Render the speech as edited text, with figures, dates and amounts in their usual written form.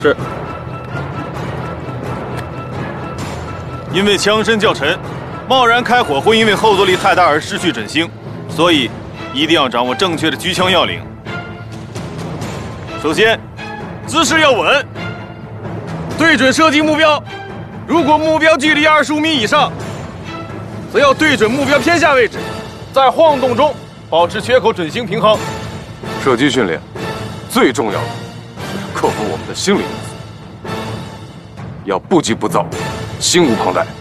是。 因为枪身较沉，贸然开火会因为后坐力太大而失去准星，所以一定要掌握正确的狙枪要领。首先，姿势要稳，对准射击目标。如果目标距离25米以上，则要对准目标偏下位置，在晃动中保持缺口准星平衡。 射击训练最重要的就是克服我们的心理因素，要不急不躁，心无旁贷。